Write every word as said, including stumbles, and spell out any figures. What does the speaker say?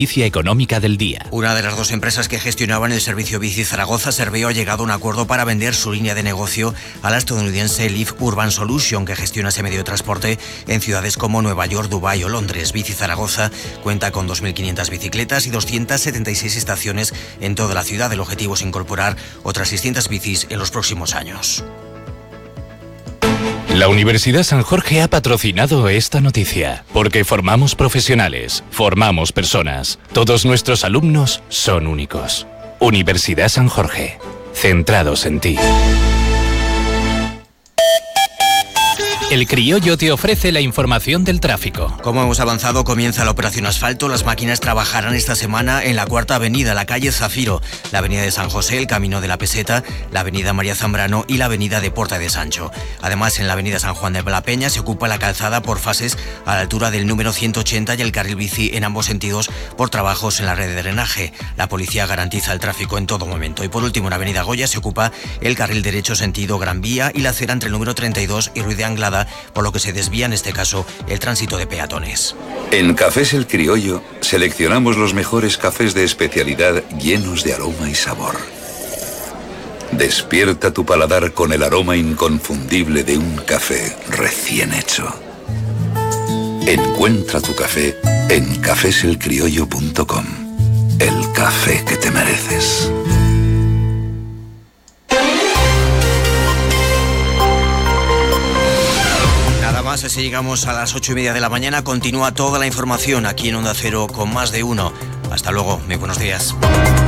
noticia económica del día. Una de las dos empresas que gestionaban el servicio Bici Zaragoza, Serveo, ha llegado a un acuerdo para vender su línea de negocio a la estadounidense Leaf Urban Solution, que gestiona ese medio de transporte en ciudades como Nueva York, Dubái o Londres. Bici Zaragoza cuenta con dos mil quinientas bicicletas y doscientas setenta y seis estaciones en toda la ciudad. El objetivo es incorporar otras seiscientas bicis en los próximos años. La Universidad San Jorge ha patrocinado esta noticia, porque formamos profesionales, formamos personas. Todos nuestros alumnos son únicos. Universidad San Jorge, centrados en ti. El Criollo te ofrece la información del tráfico. Como hemos avanzado, comienza la operación asfalto. Las máquinas trabajarán esta semana en la Cuarta Avenida, la calle Zafiro, la Avenida de San José, el Camino de la Peseta, la Avenida María Zambrano y la Avenida de Porta de Sancho. Además, en la Avenida San Juan de la Peña se ocupa la calzada por fases a la altura del número ciento ochenta y el carril bici en ambos sentidos por trabajos en la red de drenaje. La policía garantiza el tráfico en todo momento. Y por último, en la Avenida Goya se ocupa el carril derecho sentido Gran Vía y la acera entre el número treinta y dos y Ruiz de Anglada, por lo que se desvía en este caso el tránsito de peatones. En Cafés El Criollo seleccionamos los mejores cafés de especialidad llenos de aroma y sabor. Despierta tu paladar con el aroma inconfundible de un café recién hecho. Encuentra tu café en cafés el criollo punto com. El café que te mereces. Más, así llegamos a las ocho y media de la mañana. Continúa toda la información aquí en Onda Cero con Más de Uno. Hasta luego, muy buenos días.